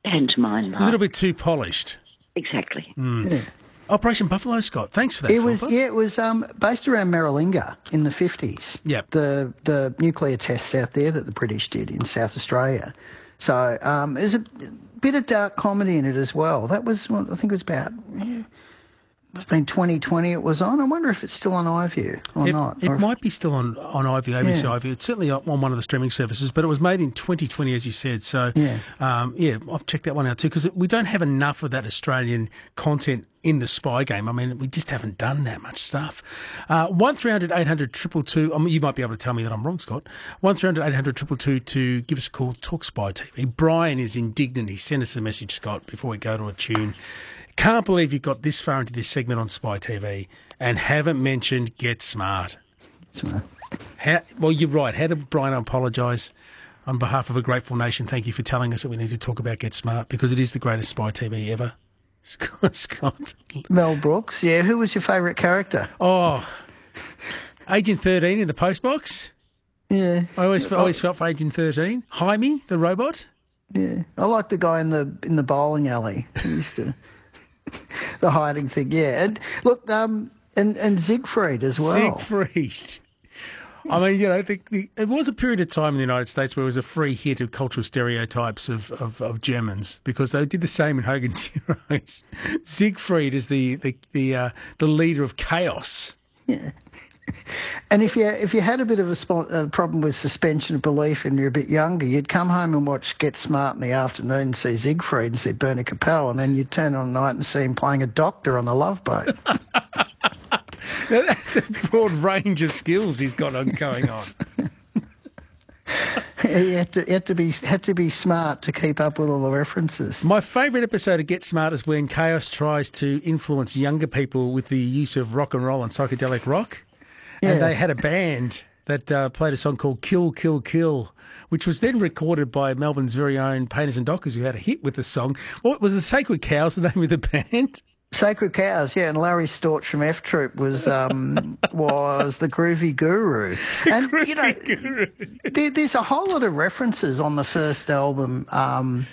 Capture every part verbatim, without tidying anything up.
pantomime. A little bit too polished. Exactly. Mm. Yeah. Operation Buffalo, Scott. Thanks for that. It was Philippa. yeah, it was um, based around Maralinga in the fifties. Yep. The the nuclear tests out there that the British did in South Australia. So um, there's a bit of dark comedy in it as well. That was well, I think it was about yeah, it's been twenty twenty. It was on. I wonder if it's still on iView or it, not. It or might be still on on iView, A B C Yeah. iView. It's certainly on one of the streaming services, but it was made in twenty twenty, as you said. So Yeah. um, yeah, I'll check that one out too because we don't have enough of that Australian content in the spy game. I mean, we just haven't done that much stuff. Uh, one three hundred eight hundred two two two. I mean, you might be able to tell me that I'm wrong, Scott. one three hundred eight hundred two two two to give us a call. Talk Spy T V. Brian is indignant. He sent us a message, Scott, before we go to a tune. Can't believe you got this far into this segment on Spy T V and haven't mentioned Get Smart. Smart. How, well, you're right. How did Brian apologise on behalf of a grateful nation? Thank you for telling us that we need to talk about Get Smart because it is the greatest Spy T V ever. Scott, Scott. Mel Brooks. Yeah. Who was your favourite character? Oh, Agent thirteen in the postbox. Yeah. I always, always felt for Agent thirteen. Jaime, the robot. Yeah. I like the guy in the in the bowling alley. He used to. The hiding thing, yeah. And look, um, and, and Siegfried as well. Siegfried. I mean, you know, the, the, it was a period of time in the United States where it was a free hit of cultural stereotypes of, of, of Germans because they did the same in Hogan's Heroes. Siegfried is the the the, uh, the leader of chaos. Yeah. And if you if you had a bit of a, spo- a problem with suspension of belief and you're a bit younger, you'd come home and watch Get Smart in the afternoon and see Siegfried and see Bernie Capel, and then you'd turn on at night and see him playing a doctor on the Love Boat. Now, that's a broad range of skills he's got on going on. He had to, had to be had to be smart to keep up with all the references. My favourite episode of Get Smart is when Chaos tries to influence younger people with the use of rock and roll and psychedelic rock. Yeah. And they had a band that uh, played a song called Kill, Kill, Kill, which was then recorded by Melbourne's very own Painters and Dockers, who had a hit with the song. What was the Sacred Cows, the name of the band? Sacred Cows, yeah, and Larry Storch from F Troop was um, was the Groovy Guru. And Groovy you know, Guru. there, there's a whole lot of references on the first album um,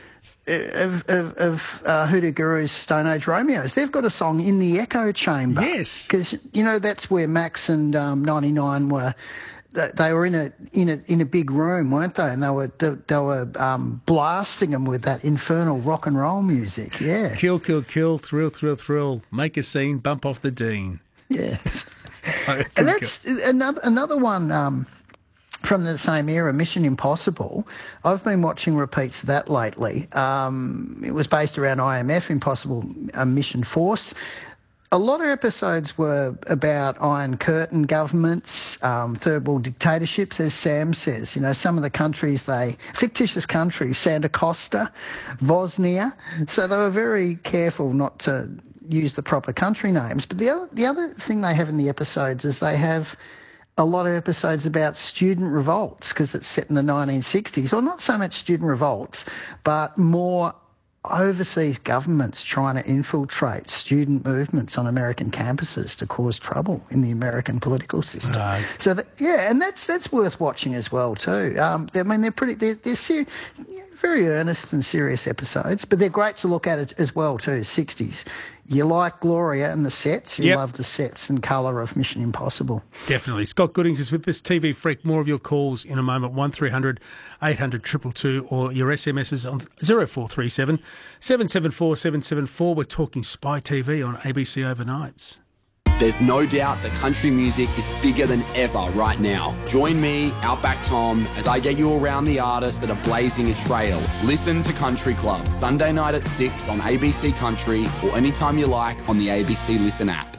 of, of, of uh, Hoodoo Guru's Stone Age Romeos. They've got a song in the Echo Chamber. Yes, because you know that's where Max and um, ninety-nine were. They were in a in a in a big room, weren't they? And they were they, they were um, blasting them with that infernal rock and roll music. Yeah, Kill, Kill, Kill, Thrill, Thrill, Thrill, Make a Scene, Bump Off the Dean. yes. And that's another another one um, from the same era, Mission Impossible. I've been watching repeats of that lately. Um, it was based around I M F, Impossible uh, Mission Force. A lot of episodes were about Iron Curtain governments, um, third world dictatorships, as Sam says. You know, some of the countries they, fictitious countries, Santa Costa, Bosnia. So they were very careful not to use the proper country names. But the other, the other thing they have in the episodes is they have a lot of episodes about student revolts because it's set in the nineteen sixties. Or not so much student revolts, but more overseas governments trying to infiltrate student movements on American campuses to cause trouble in the American political system. Right. So, that, yeah, and that's that's worth watching as well too. Um, I mean, they're pretty, they're, they're ser- very earnest and serious episodes, but they're great to look at it as well too. sixties. You like Gloria and the sets. You Yep. love the sets and colour of Mission Impossible. Definitely. Scott Goodings is with us, T V Freak. More of your calls in a moment, one three hundred eight hundred two two two, or your S M Ss on zero four three seven seven seven four seven seven four. We're talking Spy T V on A B C Overnights. There's no doubt that country music is bigger than ever right now. Join me, Outback Tom, as I get you around the artists that are blazing a trail. Listen to Country Club, Sunday night at six on A B C Country, or anytime you like on the A B C Listen app.